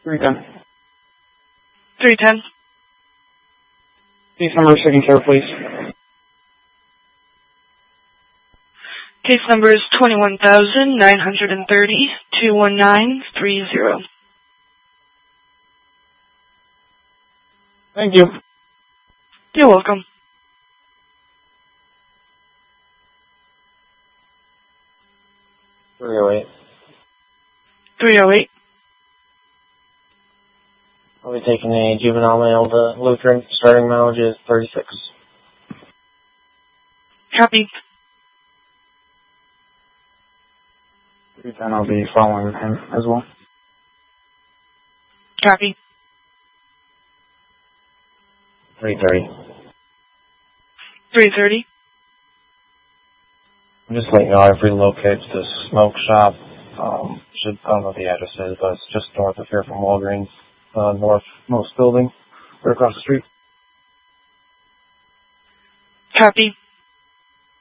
310. 310. Case number, second care, please. Case number is 21,930-21930. Thank you. You're welcome. 308. 308. I'll be taking a juvenile male to Lutheran. Starting mileage is 36. Copy. 310, I'll be following him as well. Copy. 330. 330. I'm just letting you know I've relocated to the smoke shop. I don't know what the address is, but it's just north of here from Walgreens. Northmost building. Right across the street. Copy.